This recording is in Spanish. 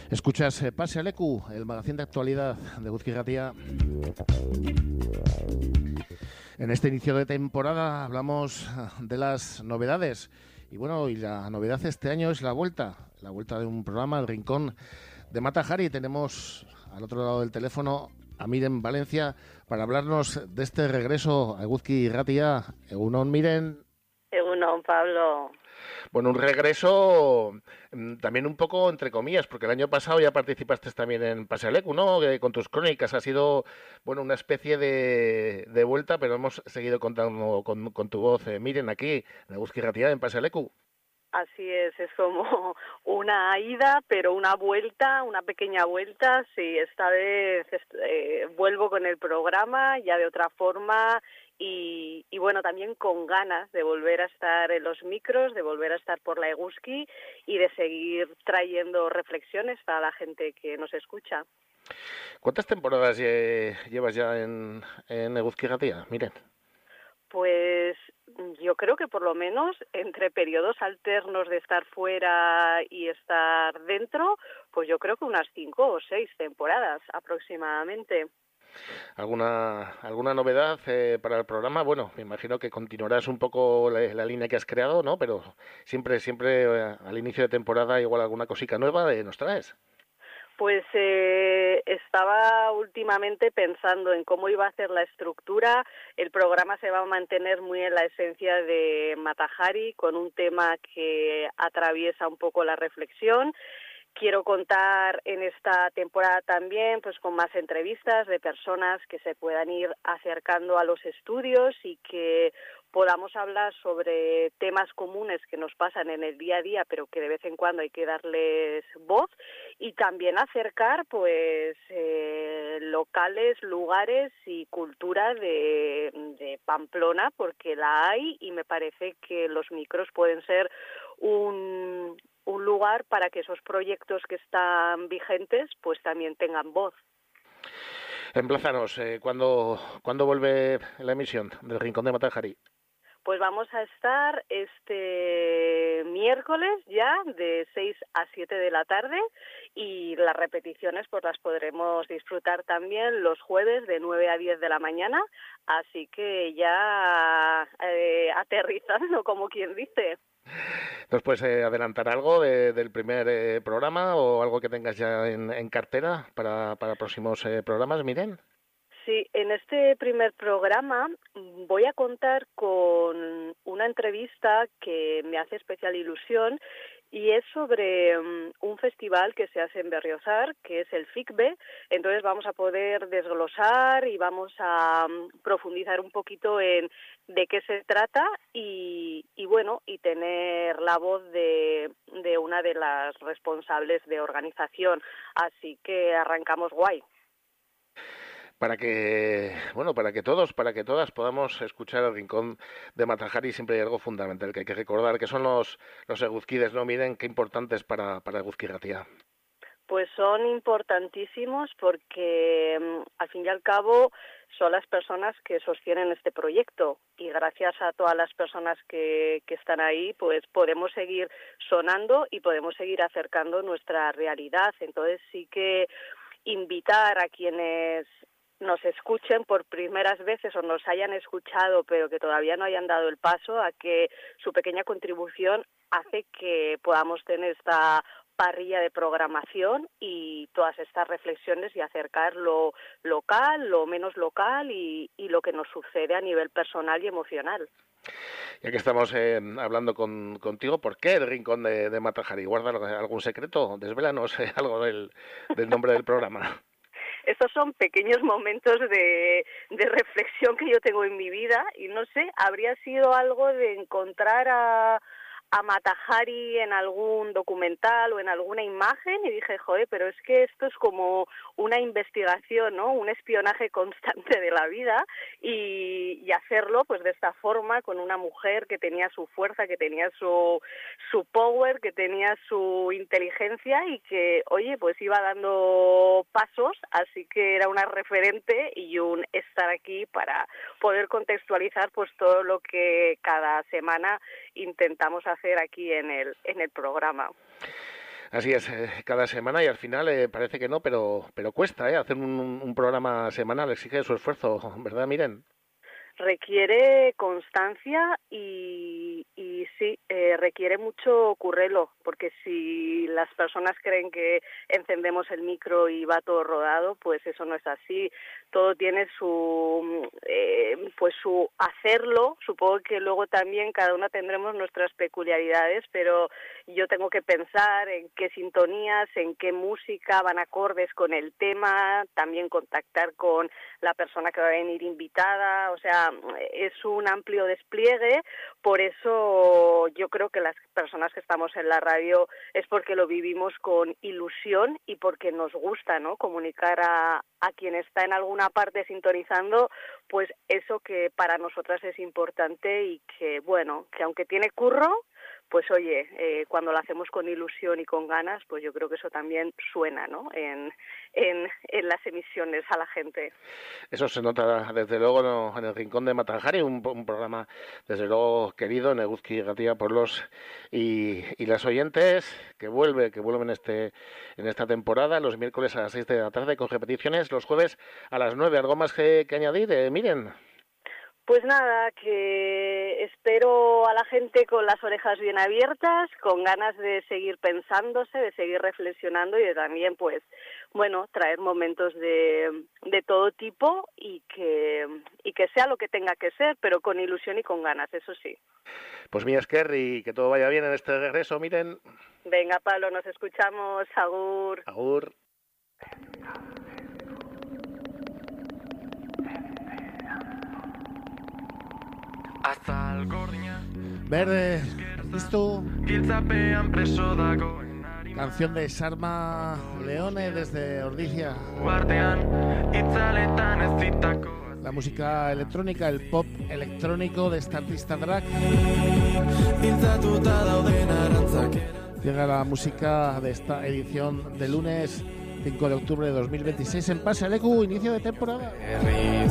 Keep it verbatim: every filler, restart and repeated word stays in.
Escuchas eh, Pase al Leku, el magazín de actualidad de Eguzki Irratia. En este inicio de temporada hablamos de las novedades. Y bueno, y la novedad este año es la vuelta, la vuelta de un programa, El Rincón de Mata Hari. Tenemos al otro lado del teléfono a Miren Valencia para hablarnos de este regreso a Eguzki Irratia. Egunon, Miren. Egunon, Pablo. Bueno, un regreso mmm, también un poco entre comillas, porque el año pasado ya participaste también en Pase al Leku, ¿no? Que con tus crónicas ha sido, bueno, una especie de, de vuelta, pero hemos seguido contando con, con tu voz. Eh, miren, aquí, en Eguzki Irratia, en Pase al Leku. Así es, es como una ida, pero una vuelta, una pequeña vuelta. Sí, esta vez eh, vuelvo con el programa ya de otra forma y, y bueno, también con ganas de volver a estar en los micros, de volver a estar por la Eguzki y de seguir trayendo reflexiones para la gente que nos escucha. ¿Cuántas temporadas lle llevas ya en, en Eguzki Irratia? Miren. Pues yo creo que por lo menos entre periodos alternos de estar fuera y estar dentro, pues yo creo que unas cinco o seis temporadas aproximadamente. ¿Alguna alguna novedad eh, para el programa? Bueno, me imagino que continuarás un poco la, la línea que has creado, ¿no? Pero siempre, siempre eh, al inicio de temporada igual alguna cosica nueva eh, nos traes. Pues eh, estaba últimamente pensando en cómo iba a ser la estructura. El programa se va a mantener muy en la esencia de Mata Hari, con un tema que atraviesa un poco la reflexión. Quiero contar en esta temporada también pues con más entrevistas de personas que se puedan ir acercando a los estudios y que podamos hablar sobre temas comunes que nos pasan en el día a día, pero que de vez en cuando hay que darles voz, y también acercar pues eh, locales, lugares y cultura de, de Pamplona, porque la hay y me parece que los micros pueden ser un un lugar para que esos proyectos que están vigentes pues también tengan voz. Emplázanos, eh, ¿cuándo, ¿cuándo vuelve la emisión del Rincón de Mata Hari? Pues vamos a estar este miércoles ya de seis a siete de la tarde y las repeticiones pues las podremos disfrutar también los jueves de nueve a diez de la mañana, así que ya eh, aterrizando como quien dice. ¿Nos puedes eh, adelantar algo de, del primer eh, programa o algo que tengas ya en, en cartera para, para próximos eh, programas, Miren? Sí, en este primer programa voy a contar con una entrevista que me hace especial ilusión y es sobre um, un festival que se hace en Berriozar, que es el FICBE. Entonces vamos a poder desglosar y vamos a um, profundizar un poquito en de qué se trata y, y bueno, y tener la voz de, de una de las responsables de organización. Así que arrancamos guay. Para que, bueno, para que todos, para que todas podamos escuchar el Rincón de Mata Hari, siempre hay algo fundamental que hay que recordar, que son los, los eguzquides, ¿no? Miren qué importantes para, para Eguzki Irratia. Pues son importantísimos porque al fin y al cabo son las personas que sostienen este proyecto y gracias a todas las personas que, que están ahí pues podemos seguir sonando y podemos seguir acercando nuestra realidad. Entonces sí que invitar a quienes nos escuchen por primeras veces o nos hayan escuchado pero que todavía no hayan dado el paso a que su pequeña contribución hace que podamos tener esta parrilla de programación y todas estas reflexiones y acercar lo local, lo menos local y, y lo que nos sucede a nivel personal y emocional. Ya que estamos eh, hablando con, contigo, ¿por qué el Rincón de, de Mata Hari? ¿Guarda algún secreto? Desvélanos eh, algo del, del nombre del programa. Estos son pequeños momentos de, de reflexión que yo tengo en mi vida y no sé, habría sido algo de encontrar a, a Mata Hari en algún documental o en alguna imagen y dije, joder, pero es que esto es como una investigación, ¿no? Un espionaje constante de la vida y, y hacerlo pues de esta forma con una mujer que tenía su fuerza, que tenía su, su power, que tenía su inteligencia y que, oye, pues iba dando pasos, así que era una referente y un estar aquí para poder contextualizar pues todo lo que cada semana intentamos hacer aquí en el en el programa. Así es, eh, cada semana y al final eh, parece que no, pero pero cuesta, ¿eh? Hacer un, un programa semanal, exige su esfuerzo, ¿verdad, Miren? Requiere constancia y, y sí, eh, requiere mucho currelo, porque si las personas creen que encendemos el micro y va todo rodado, pues eso no es así. Todo tiene su, eh, pues su hacerlo. Supongo que luego también cada una tendremos nuestras peculiaridades, pero yo tengo que pensar en qué sintonías, en qué música van acordes con el tema, también contactar con la persona que va a venir invitada, o sea, es un amplio despliegue. Por eso yo creo que las personas que estamos en la radio es porque lo vivimos con ilusión y porque nos gusta, ¿no?, comunicar a, a quien está en alguna parte sintonizando, pues eso que para nosotras es importante y que, bueno, que aunque tiene curro, pues oye, eh, cuando lo hacemos con ilusión y con ganas, pues yo creo que eso también suena, ¿no?, en, en, en las emisiones a la gente. Eso se nota desde luego no, en el Rincón de Matajari, un, un programa desde luego querido en Eguzki y Gatía por los y, y las oyentes, que vuelve, que vuelven este en esta temporada, los miércoles a las seis de la tarde con repeticiones, los jueves a las nueve. ¿Algo más que, que añadir, eh, Miren? Pues nada, que espero a la gente con las orejas bien abiertas, con ganas de seguir pensándose, de seguir reflexionando y de también, pues, bueno, traer momentos de, de todo tipo y que, y que sea lo que tenga que ser, pero con ilusión y con ganas, eso sí. Pues mi esker y que todo vaya bien en este regreso, Miren. Venga, Pablo, nos escuchamos. Agur. Agur. Verde, listo. Canción de Sarma Leone desde Ordizia. La música electrónica, el pop electrónico de esta artista drag. Llega la música de esta edición de lunes cinco de octubre de dos mil veintiséis en Pase Alecu, inicio de temporada.